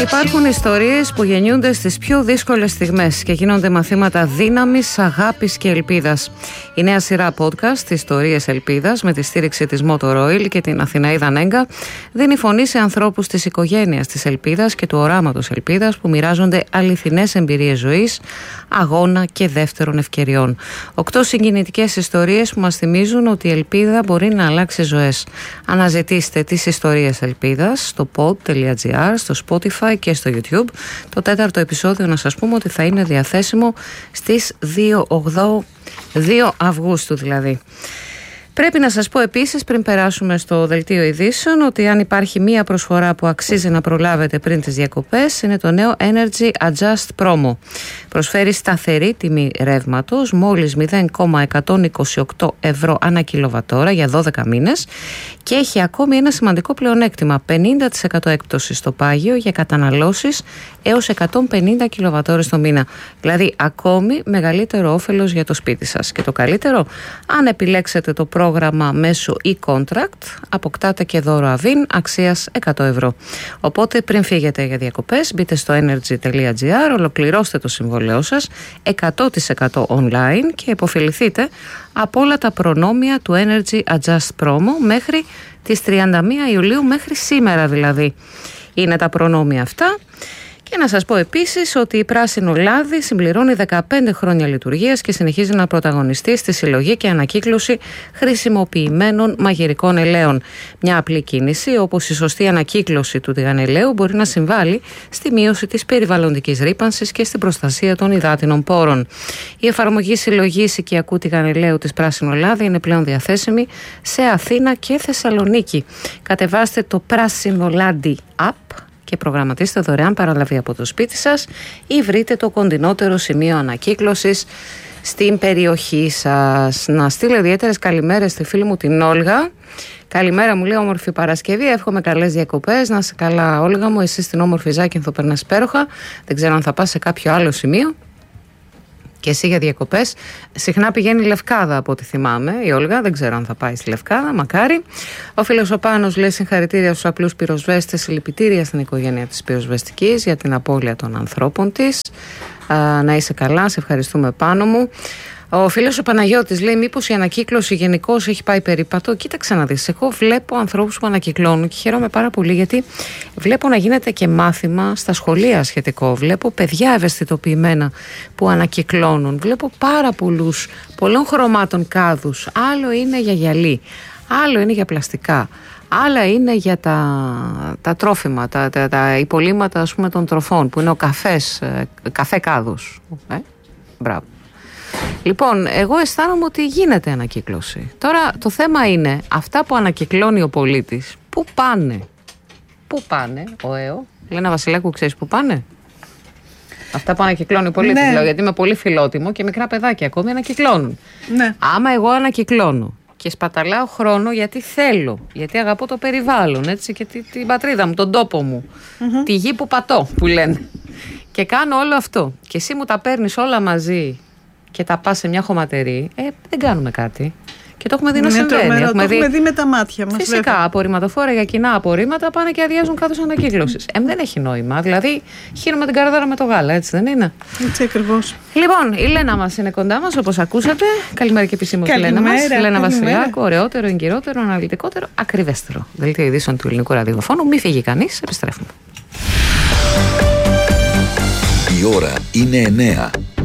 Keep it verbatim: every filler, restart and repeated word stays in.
Υπάρχουν ιστορίες που γεννιούνται στις πιο δύσκολες στιγμές και γίνονται μαθήματα δύναμης, αγάπης και ελπίδας. Η νέα σειρά podcast «Ιστορίες Ελπίδας» με τη στήριξη της Motor Oil και την Αθηναίδα Νέγκα δίνει φωνή σε ανθρώπους της οικογένειας της ελπίδας και του οράματος ελπίδας που μοιράζονται αληθινές εμπειρίες ζωής, αγώνα και δεύτερων ευκαιριών. Οκτώ συγκινητικές ιστορίες που μας θυμίζουν ότι η ελπίδα μπορεί να αλλάξει ζωές. Αναζητήστε τις ιστορίες ελπίδας στο pod τελεία gr, στο Spotify και στο YouTube. Το τέταρτο επεισόδιο, να σας πούμε ότι θα είναι διαθέσιμο στις δύο Αυγούστου δηλαδή. Πρέπει να σας πω επίσης, πριν περάσουμε στο δελτίο ειδήσεων, ότι αν υπάρχει μία προσφορά που αξίζει να προλάβετε πριν τις διακοπές, είναι το νέο Energy Adjust Promo. Προσφέρει σταθερή τιμή ρεύματος, μόλις μηδέν κόμμα εκατόν είκοσι οκτώ ευρώ ανά κιλοβατόρα για δώδεκα μήνες και έχει ακόμη ένα σημαντικό πλεονέκτημα, πενήντα τοις εκατό έκπτωση στο πάγιο για καταναλώσεις έως εκατόν πενήντα κιλοβατόρες το μήνα. Δηλαδή ακόμη μεγαλύτερο όφελος για το σπίτι σας. Και το καλύτερο, αν επιλέξετε το πρόγραμμα μέσω e-contract, αποκτάτε και δώρο αβίν αξίας εκατό ευρώ. Οπότε πριν φύγετε για διακοπές, μπείτε στο energy τελεία gr, ολοκληρώστε το συμβόλαιό σας εκατό τοις εκατό online και υποφεληθείτε από όλα τα προνόμια του Energy Adjust Promo μέχρι τις τριάντα μία Ιουλίου, μέχρι σήμερα δηλαδή είναι τα προνόμια αυτά. Και να σας πω επίσης ότι η Πράσινο Λάδι συμπληρώνει δεκαπέντε χρόνια λειτουργίας και συνεχίζει να πρωταγωνιστεί στη συλλογή και ανακύκλωση χρησιμοποιημένων μαγειρικών ελαίων. Μια απλή κίνηση, όπως η σωστή ανακύκλωση του τηγανελαίου, μπορεί να συμβάλλει στη μείωση της περιβαλλοντικής ρύπανσης και στην προστασία των υδάτινων πόρων. Η εφαρμογή συλλογής οικιακού τηγανελαίου της Πράσινο Λάδι είναι πλέον διαθέσιμη σε Αθήνα και Θεσσαλονίκη. Κατεβάστε το Πράσινο Λάδι app και προγραμματίστε δωρεάν παραλαβή από το σπίτι σας ή βρείτε το κοντινότερο σημείο ανακύκλωσης στην περιοχή σας. Να στείλω ιδιαίτερες καλημέρες στη φίλη μου την Όλγα. Καλημέρα, μου λέει, όμορφη Παρασκευή. Εύχομαι καλές διακοπές. Να είσαι καλά, Όλγα μου. Εσύ στην όμορφη Ζάκυνθο περνάς υπέροχα. Δεν ξέρω αν θα πας σε κάποιο άλλο σημείο. Και εσύ για διακοπές. Συχνά πηγαίνει Λευκάδα από ό,τι θυμάμαι η Όλγα. Δεν ξέρω αν θα πάει στη Λευκάδα, μακάρι. Ο φίλος ο Πάνος λέει συγχαρητήρια στους απλούς πυροσβέστες, συλληπιτήρια στην οικογένεια της πυροσβεστικής για την απώλεια των ανθρώπων της. Α, να είσαι καλά, σε ευχαριστούμε, Πάνο μου. Ο φίλος ο Παναγιώτης λέει: μήπως η ανακύκλωση γενικώς έχει πάει περίπατο? Κοίταξε να δεις. Εγώ βλέπω ανθρώπους που ανακυκλώνουν και χαίρομαι πάρα πολύ, γιατί βλέπω να γίνεται και μάθημα στα σχολεία σχετικό. Βλέπω παιδιά ευαισθητοποιημένα που ανακυκλώνουν. Βλέπω πάρα πολλούς, πολλών χρωμάτων κάδους. Άλλο είναι για γυαλί, άλλο είναι για πλαστικά, άλλα είναι για τα, τα τρόφιμα, τα, τα, τα υπολείμματα, ας πούμε, των τροφών, που είναι ο καφές, καφέ κάδους. Ε? Μπράβο. Λοιπόν, εγώ αισθάνομαι ότι γίνεται ανακύκλωση. Τώρα το θέμα είναι αυτά που ανακυκλώνει ο πολίτης, πού πάνε? Πού πάνε, ο ΕΟ, Λένα Βασιλάκου, ξέρεις πού πάνε? Αυτά που ανακυκλώνει ο πολίτης, ναι. Λέω, γιατί είμαι πολύ φιλότιμο και μικρά παιδάκια ακόμη ανακυκλώνουν. Ναι. Άμα εγώ ανακυκλώνω και σπαταλάω χρόνο γιατί θέλω, γιατί αγαπώ το περιβάλλον, έτσι, και την, την πατρίδα μου, τον τόπο μου, mm-hmm. τη γη που πατώ, που λένε, και κάνω όλο αυτό, και εσύ μου τα παίρνεις όλα μαζί και τα πας σε μια χωματερή, ε, δεν κάνουμε κάτι. Και το έχουμε δει να συμβαίνει. Έχουμε, έχουμε, δει... έχουμε δει με τα μάτια μας. Φυσικά, βέβαια. Απορριμματοφόρα για κοινά απορρίμματα πάνε και αδειάζουν κάδους ανακύκλωσης. Ε, δεν έχει νόημα. Δηλαδή, χύνουμε την καρδάρα με το γάλα, έτσι δεν είναι? Έτσι ακριβώς. Λοιπόν, η Λένα μας είναι κοντά μας, όπως ακούσατε. Καλημέρα και επισήμως η Λένα μας. Η Λένα Βασιλάκου, ωραιότερο, εγκυρότερο, αναλυτικότερο, ακριβέστερο δελτίο ειδήσεων του Ελληνικού Ραδιοφώνου. Μη φύγει κανείς, επιστρέφουμε. Η ώρα είναι εννέα.